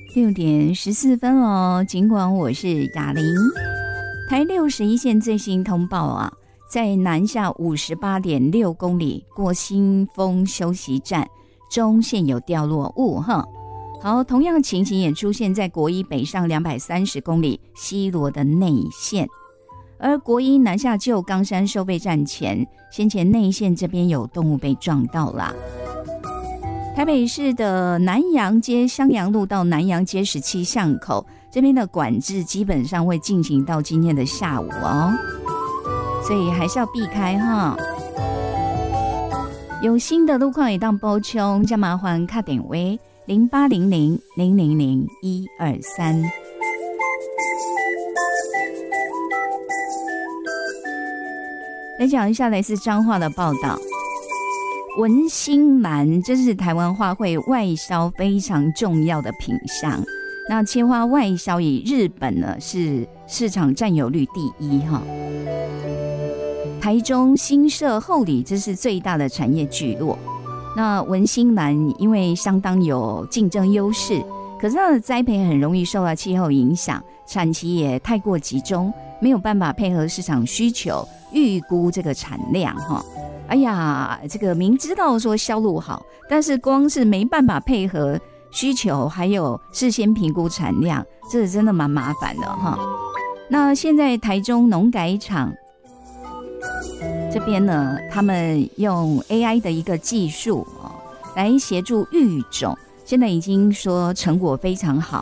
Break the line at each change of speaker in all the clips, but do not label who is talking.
6:14哦。尽管我是雅玲，台61线最新通报啊，在南下58.6公里过新丰休息站中线有掉落物哈。好，同样情形也出现在国一北上230公里西螺的内线，而国一南下旧冈山收费站前，先前内线这边有动物被撞到啦。台北市的南阳街襄阳路到南阳街17巷口这边的管制基本上会进行到今天的下午哦，所以还是要避开哈。有新的路况也当补充，再麻烦打电话0800-000-123。来讲一下来自彰化的报道。文心兰这是台湾花卉外销非常重要的品项，那切花外销以日本呢是市场占有率第一哈。台中新社后里这是最大的产业聚落，那文心兰因为相当有竞争优势，可是它的栽培很容易受到气候影响，产期也太过集中，没有办法配合市场需求预估这个产量哈。哎呀，这个明知道说销路好，但是光是没办法配合需求，还有事先评估产量，这真的蛮麻烦的哈。那现在台中农改场这边呢，他们用 AI 的一个技术来协助育种，现在已经说成果非常好。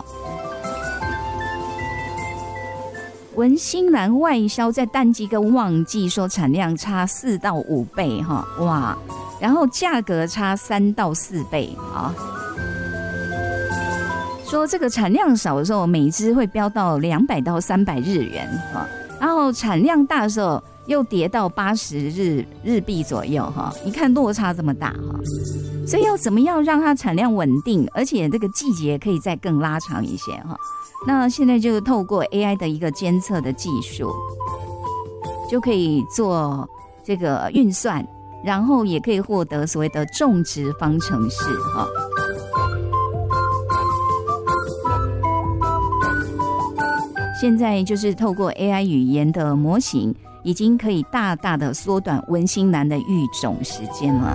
文心兰外销在淡季跟旺季说产量差4到5倍哈，哇，然后价格差3到4倍啊。说这个产量少的时候，每只会飙到200到300日元哈，然后产量大的时候又跌到80日币左右哈，你看落差这么大哈，所以要怎么样让它产量稳定，而且这个季节可以再更拉长一些哈。那现在就透过 AI 的一个监测的技术，就可以做这个运算，然后也可以获得所谓的种植方程式哈。现在就是透过 AI 语言的模型，已经可以大大的缩短文心兰的育种时间了。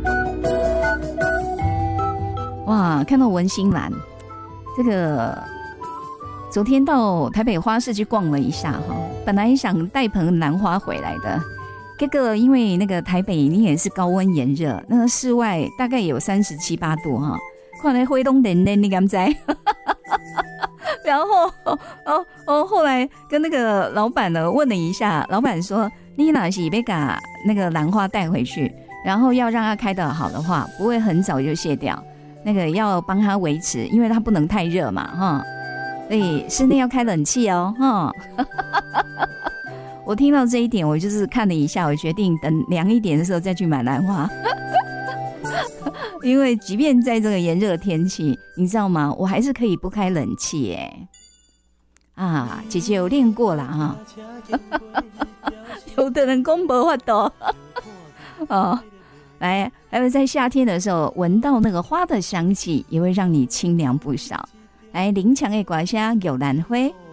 哇，看到文心兰这个。昨天到台北花市去逛了一下哈，本来想带盆兰花回来的，这个因为那个台北你也是高温炎热，那个室外大概有37、8度哈，看来灰东冷冷，你敢知？然后后来跟那个老板呢问了一下，老板说你哪是要把那个兰花带回去，然后要让它开得好的话，不会很早就谢掉，那个要帮它维持，因为它不能太热嘛哈。所以室内要开冷气哦，哈。我听到这一点，我就是看了一下，我决定等凉一点的时候再去买兰花。因为即便在这个炎热天气，你知道吗？我还是可以不开冷气耶。啊，姐姐有练过啦哈。有的人说没办法哦，来，还有在夏天的时候闻到那个花的香气，也会让你清凉不少。来，林强的歌声有兰花。